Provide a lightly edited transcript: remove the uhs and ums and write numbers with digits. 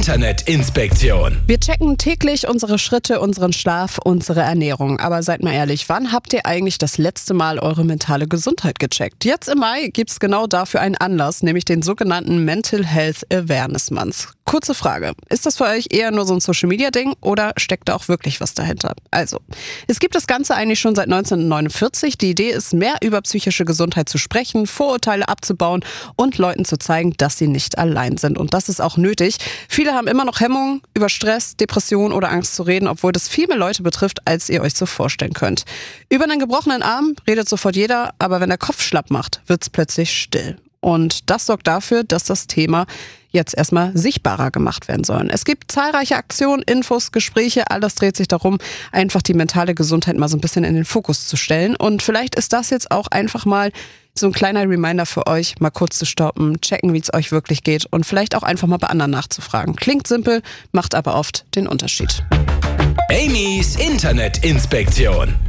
Internetinspektion. Wir checken täglich unsere Schritte, unseren Schlaf, unsere Ernährung. Aber seid mal ehrlich, wann habt ihr eigentlich das letzte Mal eure mentale Gesundheit gecheckt? Jetzt im Mai gibt's genau dafür einen Anlass, nämlich den sogenannten Mental Health Awareness Month. Kurze Frage, ist das für euch eher nur so ein Social-Media-Ding oder steckt da auch wirklich was dahinter? Also, es gibt das Ganze eigentlich schon seit 1949. Die Idee ist, mehr über psychische Gesundheit zu sprechen, Vorurteile abzubauen und Leuten zu zeigen, dass sie nicht allein sind. Und das ist auch nötig. Viele haben immer noch Hemmungen, über Stress, Depression oder Angst zu reden, obwohl das viel mehr Leute betrifft, als ihr euch so vorstellen könnt. Über einen gebrochenen Arm redet sofort jeder, aber wenn der Kopf schlapp macht, wird's plötzlich still. Und das sorgt dafür, dass das Thema jetzt erstmal sichtbarer gemacht werden soll. Es gibt zahlreiche Aktionen, Infos, Gespräche, alles dreht sich darum, einfach die mentale Gesundheit mal so ein bisschen in den Fokus zu stellen. Und vielleicht ist das jetzt auch einfach mal so ein kleiner Reminder für euch, mal kurz zu stoppen, checken, wie es euch wirklich geht und vielleicht auch einfach mal bei anderen nachzufragen. Klingt simpel, macht aber oft den Unterschied. Amy's Internetinspektion.